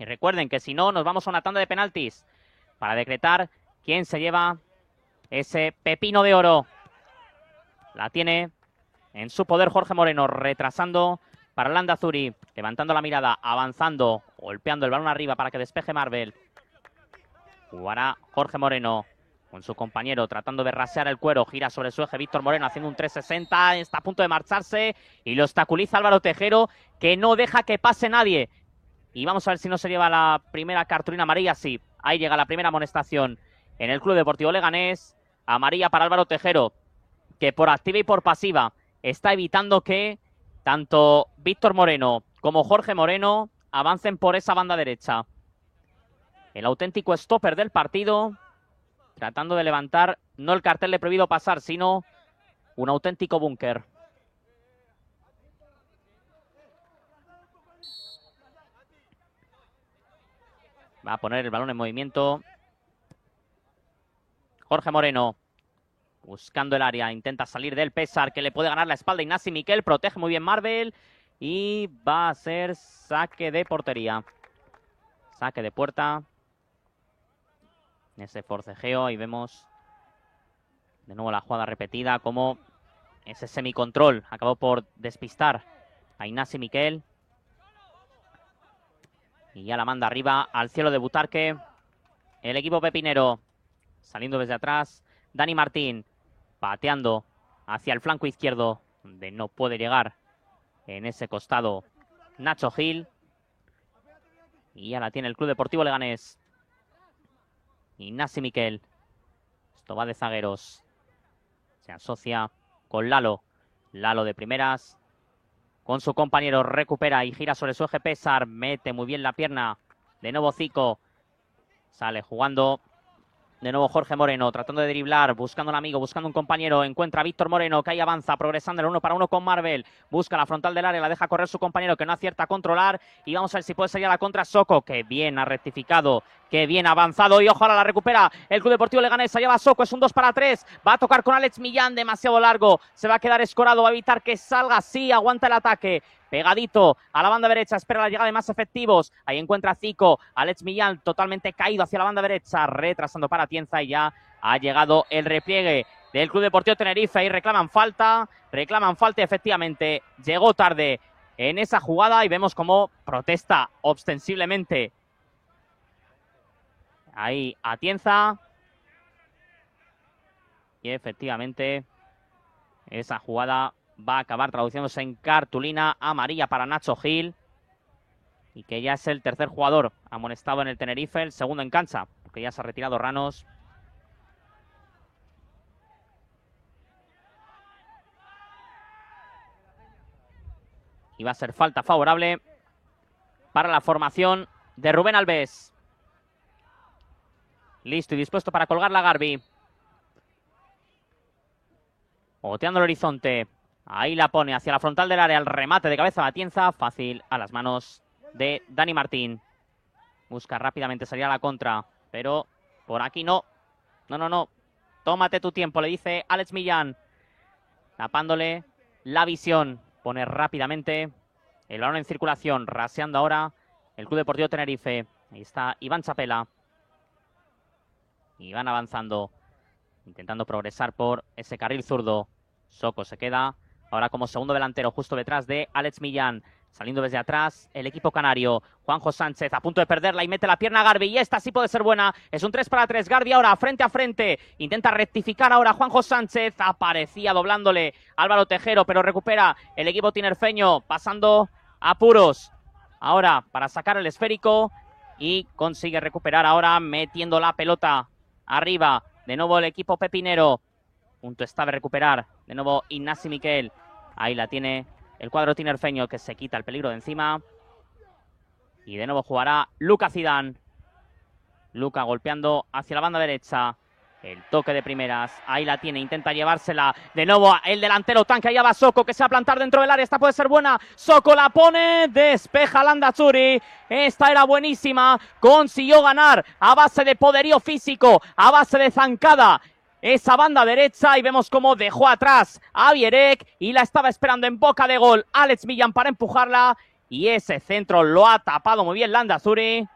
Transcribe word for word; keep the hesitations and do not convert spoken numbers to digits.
recuerden que si no, nos vamos a una tanda de penaltis para decretar quién se lleva ese pepino de oro. La tiene en su poder Jorge Moreno, retrasando para Landazuri, levantando la mirada, avanzando, golpeando el balón arriba para que despeje Marvel. Jugará Jorge Moreno con su compañero, tratando de rasear el cuero, gira sobre su eje Víctor Moreno, haciendo un tres sesenta, está a punto de marcharse y lo obstaculiza Álvaro Tejero, que no deja que pase nadie. Y vamos a ver si no se lleva la primera cartulina amarilla. Sí, ahí llega la primera amonestación en el Club Deportivo Leganés. Amarilla para Álvaro Tejero, que por activa y por pasiva está evitando que tanto Víctor Moreno como Jorge Moreno avancen por esa banda derecha. El auténtico stopper del partido, tratando de levantar no el cartel de prohibido pasar, sino un auténtico búnker. Va a poner el balón en movimiento Jorge Moreno, buscando el área, intenta salir del Pésar, que le puede ganar la espalda a Ignasi Miquel, protege muy bien Marvel y va a ser saque de portería. Saque de puerta. Ese forcejeo, y vemos de nuevo la jugada repetida, como ese semicontrol acabó por despistar a Ignasi Miquel. Y ya la manda arriba al cielo de Butarque. El equipo pepinero saliendo desde atrás. Dani Martín pateando hacia el flanco izquierdo, donde no puede llegar en ese costado Nacho Gil. Y ya la tiene el Club Deportivo Leganés. Ignasi Miquel. Esto va de zagueros. Se asocia con Lalo. Lalo de primeras. Con su compañero recupera y gira sobre su eje Pésar. Mete muy bien la pierna. De nuevo Zico. Sale jugando. De nuevo Jorge Moreno, tratando de driblar, buscando un amigo, buscando un compañero. Encuentra a Víctor Moreno, que ahí avanza, progresando en el uno para uno con Marvel. Busca la frontal del área, la deja correr su compañero, que no acierta a controlar. Y vamos a ver si puede salir a la contra Soko, que bien ha rectificado, que bien ha avanzado. Y ojalá la recupera el Club Deportivo Leganés. Allá va Soko, es un dos para tres. Va a tocar con Alex Millán, demasiado largo. Se va a quedar escorado, va a evitar que salga. Sí, aguanta el ataque. Pegadito a la banda derecha, espera la llegada de más efectivos. Ahí encuentra a Zico, Alex Millán totalmente caído hacia la banda derecha, retrasando para Atienza, y ya ha llegado el repliegue del Club Deportivo Tenerife. Y reclaman falta, reclaman falta y efectivamente llegó tarde en esa jugada, y vemos cómo protesta ostensiblemente ahí Atienza. Y efectivamente esa jugada va a acabar traduciéndose en cartulina amarilla para Nacho Gil. Y que ya es el tercer jugador amonestado en el Tenerife, el segundo en cancha, porque ya se ha retirado Ranos. Y va a ser falta favorable para la formación de Rubén Alves. Listo y dispuesto para colgar la Garbi. Oteando el horizonte. Ahí la pone hacia la frontal del área, el remate de cabeza de Atienza, fácil a las manos de Dani Martín. Busca rápidamente salir a la contra, pero por aquí no. No, no, no. Tómate tu tiempo, le dice Alex Millán. Tapándole la visión. Pone rápidamente el balón en circulación, raseando ahora el Club Deportivo Tenerife. Ahí está Iván Chapela. Y van avanzando, intentando progresar por ese carril zurdo. Soko se queda ahora como segundo delantero, justo detrás de Alex Millán. Saliendo desde atrás el equipo canario. Juanjo Sánchez a punto de perderla y mete la pierna a Garbi. Y esta sí puede ser buena. Es un tres para tres. Garbi ahora frente a frente. Intenta rectificar ahora Juanjo Sánchez. Aparecía doblándole Álvaro Tejero, pero recupera el equipo tinerfeño, pasando apuros ahora para sacar el esférico. Y consigue recuperar ahora metiendo la pelota arriba. De nuevo el equipo pepinero. Punto está de recuperar. De nuevo Ignasi Miquel. Ahí la tiene el cuadro tinerfeño, que se quita el peligro de encima. Y de nuevo jugará Luca Zidane. Luca golpeando hacia la banda derecha. El toque de primeras. Ahí la tiene. Intenta llevársela. De nuevo el delantero tanque. Allá va Soko, que se va a plantar dentro del área. Esta puede ser buena. Soko la pone. Despeja Landazuri. Esta era buenísima. Consiguió ganar a base de poderío físico. A base de zancada. Esa banda derecha, y vemos cómo dejó atrás a Vierek y la estaba esperando en boca de gol Alex Millán para empujarla, y ese centro lo ha tapado muy bien Landazuri.